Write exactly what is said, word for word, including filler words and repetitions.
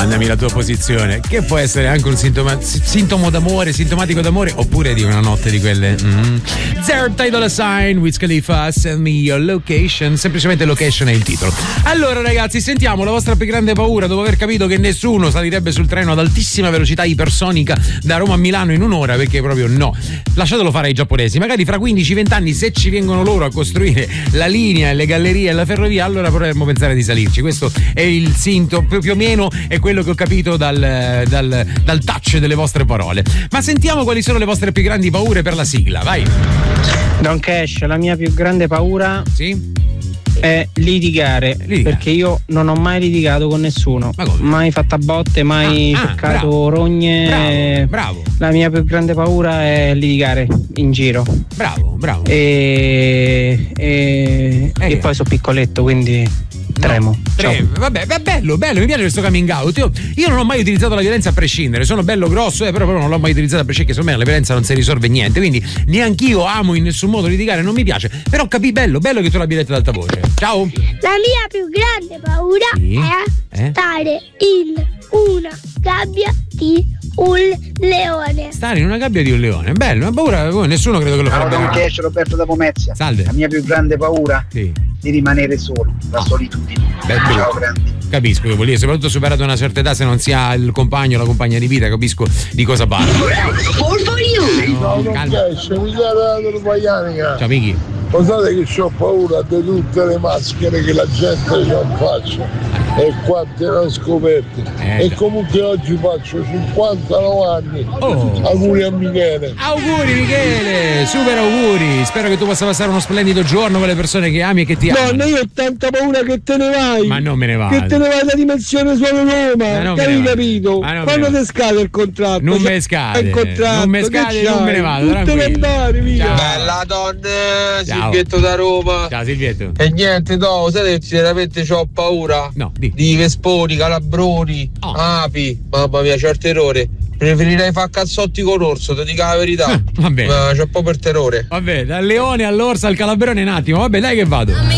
Mandami la tua posizione, che può essere anche un sintoma, sintomo d'amore, sintomatico d'amore, oppure di una notte di quelle. Mm. Zero Tidal Sign, Wiz Khalifa, Send Me Your Location. Semplicemente location è il titolo. Allora ragazzi, sentiamo la vostra più grande paura dopo aver capito che nessuno salirebbe sul treno ad altissima velocità ipersonica da Roma a Milano in un'ora, perché proprio no. Lasciatelo fare ai giapponesi. Magari fra quindici venti anni, se ci vengono loro a costruire la linea, le gallerie e la ferrovia, allora potremmo pensare di salirci. Questo è il sintomo, più o meno è quello che ho capito dal, dal, dal touch delle vostre parole. Ma sentiamo quali sono le vostre più grandi paure per la sigla, vai. Don Cash, la mia più grande paura sì? è litigare, litigare, perché io non ho mai litigato con nessuno, mai fatta botte, mai ah, cercato ah, bravo, rogne. Bravo, bravo. La mia più grande paura è litigare in giro. Bravo, bravo. E, e, eh, e poi sono piccoletto, quindi tremo. No, tremo. Vabbè, è bello, bello, mi piace questo coming out. Io, io non ho mai utilizzato la violenza a prescindere, sono bello grosso, eh, però, però non l'ho mai utilizzata a prescindere, secondo me la violenza non si risolve niente, quindi neanch'io amo in nessun modo litigare, non mi piace. Però capì, bello, bello che tu l'abbia detto ad alta voce. Ciao. La mia più grande paura sì? è eh? stare in una gabbia di un leone. Stare in una gabbia di un leone, bello, una paura, nessuno credo che lo farebbe. Ciao, Cash, Roberto da Pomezia. Salve. La mia più grande paura sì. di rimanere solo, la oh. solitudine. Beh, ciao, grandi. Capisco che vuol dire, soprattutto superato una certa età, se non si ha il compagno o la compagna di vita, capisco di cosa parla. No, no, Cash, mi dà ciao Miki. Pensate che ho paura di tutte le maschere che la gente c'ha in faccia e quante ne ho scoperte. Eh, e comunque oggi faccio cinquantanove anni. Oh. Auguri a Michele. Auguri Michele, super auguri. Spero che tu possa passare uno splendido giorno con le persone che ami e che ti amano. No, io ho tanta paura che te ne vai. Ma non me ne vado. Che te ne vai da dimensione solo Roma. Che hai capito? Quando ti scade il contratto? Non me scade. Il contratto. Non me scade, non me ne vado. Tutte le andare via. Bella donna. Silvietto da Roma. Ciao Silvietto. E niente, no, sai che veramente ho paura? No, di. Di vesponi, calabroni, oh. api. Mamma mia, c'ho il terrore. Preferirei fare cazzotti con l'orso, ti dico la verità. Ah, va bene. Ma c'ho un po' per terrore. Vabbè, dal leone all'orso al calabrone un attimo. Vabbè, dai che vado.